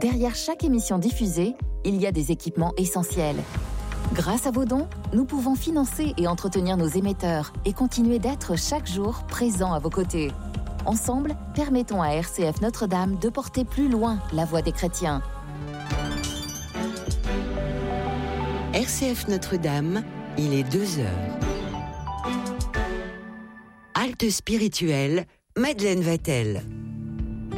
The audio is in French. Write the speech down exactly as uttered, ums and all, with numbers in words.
Derrière chaque émission diffusée, il y a des équipements essentiels. Grâce à vos dons, nous pouvons financer et entretenir nos émetteurs et continuer d'être chaque jour présents à vos côtés. Ensemble, permettons à R C F Notre-Dame de porter plus loin la voix des chrétiens. R C F Notre-Dame, il est deux heures. Halte spirituelle, Madeleine Vatel.